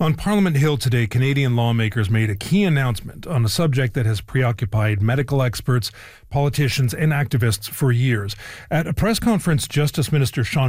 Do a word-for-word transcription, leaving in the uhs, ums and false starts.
On Parliament Hill today, Canadian lawmakers made a key announcement on a subject that has preoccupied medical experts, politicians, and activists for years. At a press conference, Justice Minister Sean